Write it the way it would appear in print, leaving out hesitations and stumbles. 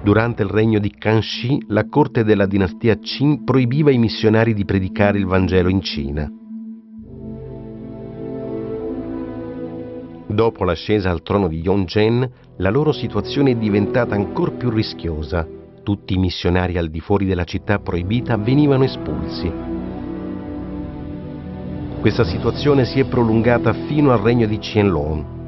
Durante il regno di Kangxi, la corte della dinastia Qin proibiva ai missionari di predicare il Vangelo in Cina. Dopo l'ascesa al trono di Yongzheng, la loro situazione è diventata ancora più rischiosa. Tutti i missionari al di fuori della città proibita venivano espulsi. Questa situazione si è prolungata fino al regno di Qianlong.